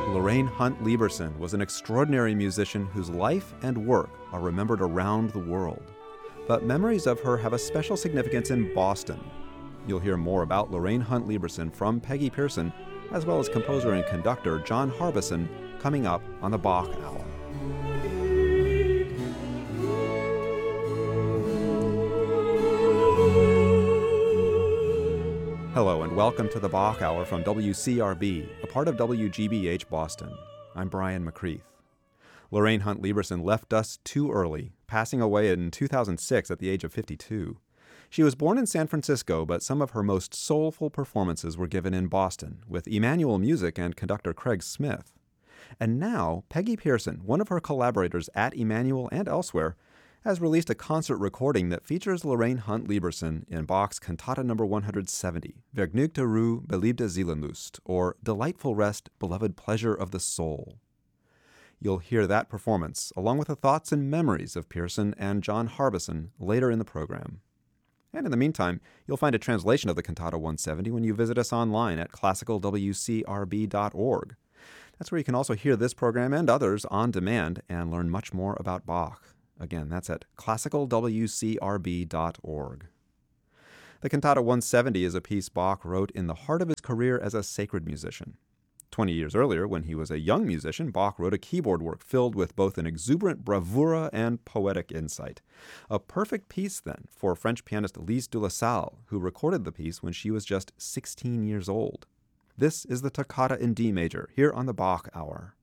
Lorraine Hunt Lieberson was an extraordinary musician whose life and work are remembered around the world. But memories of her have a special significance in Boston. You'll hear more about Lorraine Hunt Lieberson from Peggy Pearson, as well as composer and conductor John Harbison, coming up on the Bach Hour. Hello and welcome to the Bach Hour from WCRB, a part of WGBH Boston. I'm Brian McCreath. Lorraine Hunt Lieberson left us too early, passing away in 2006 at the age of 52. She was born in San Francisco, but some of her most soulful performances were given in Boston, with Emmanuel Music and conductor Craig Smith. And now, Peggy Pearson, one of her collaborators at Emmanuel and elsewhere, has released a concert recording that features Lorraine Hunt Lieberson in Bach's Cantata No. 170, Vergnügte Ruhe, beliebte Seelenlust, or Delightful Rest, Beloved Pleasure of the Soul. You'll hear that performance, along with the thoughts and memories of Pearson and John Harbison, later in the program. And in the meantime, you'll find a translation of the Cantata 170 when you visit us online at classicalwcrb.org. That's where you can also hear this program and others on demand and learn much more about Bach. Again, that's at classicalwcrb.org. The Cantata 170 is a piece Bach wrote in the heart of his career as a sacred musician. 20 years earlier, when he was a young musician, Bach wrote a keyboard work filled with both an exuberant bravura and poetic insight. A perfect piece, then, for French pianist Lise de la Salle, who recorded the piece when she was just 16 years old. This is the Toccata in D major, here on the Bach Hour.